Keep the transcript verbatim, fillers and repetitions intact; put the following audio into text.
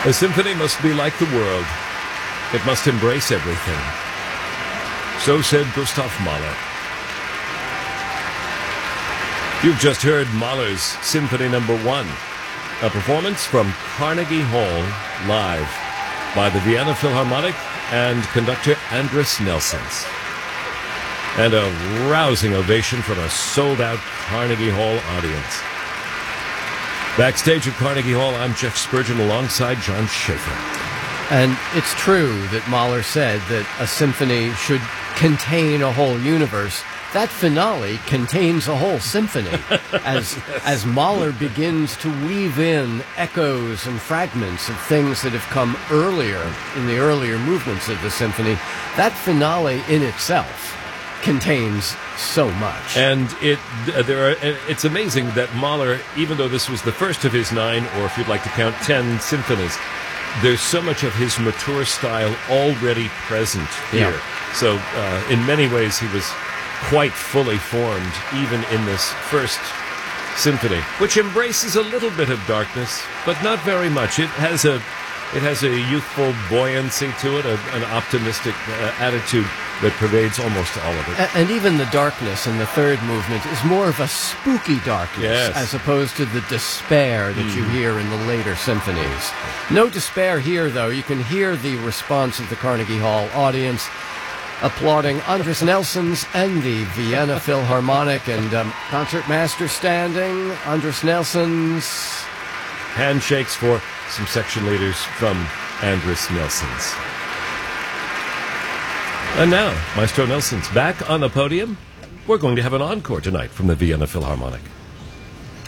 A symphony must be like the world. It must embrace everything. So said Gustav Mahler. You've just heard Mahler's Symphony Number One, a performance from Carnegie Hall live by the Vienna Philharmonic and conductor Andris Nelsons. And a rousing ovation from a sold-out Carnegie Hall audience. Backstage at Carnegie Hall, I'm Jeff Spurgeon alongside John Schaefer. And it's true that Mahler said that a symphony should contain a whole universe. That finale contains a whole symphony. As as Mahler begins to weave in echoes and fragments of things that have come earlier, in the earlier movements of the symphony, that finale in itself contains so much. And it uh, there are. It's amazing that Mahler, even though this was the first of his nine, or if you'd like to count ten symphonies, there's so much of his mature style already present here. Yeah. So uh, in many ways he was quite fully formed even in this first symphony, which embraces a little bit of darkness, but not very much. It has a it has a youthful buoyancy to it, a, an optimistic uh, attitude that pervades almost all of it. A- and even the darkness in the third movement is more of a spooky darkness, yes, as opposed to the despair that mm. you hear in the later symphonies. No despair here, though. You can hear the response of the Carnegie Hall audience applauding Andris Nelsons and the Vienna Philharmonic, and um, concertmaster standing, Andris Nelsons. Handshakes for some section leaders from Andris Nelsons. And now, Maestro Nelsons back on the podium. We're going to have an encore tonight from the Vienna Philharmonic.